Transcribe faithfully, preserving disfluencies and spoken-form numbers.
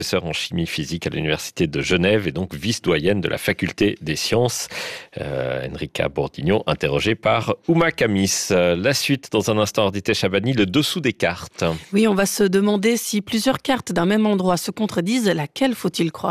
professeure en chimie physique à l'Université de Genève et donc vice-doyenne de la faculté des sciences. Euh, Enrica Bourdignon, interrogée par Ouma Kamis. Euh, la suite dans un instant, Ardité Chabani, le dessous des cartes. Oui, on va se demander si plusieurs cartes d'un même endroit se contredisent, laquelle faut-il croire ?